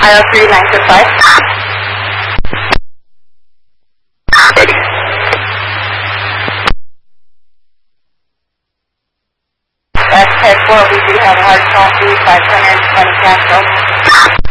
IO3965. Ready. That's 10-4, we do have a hard stop, 520 cancel.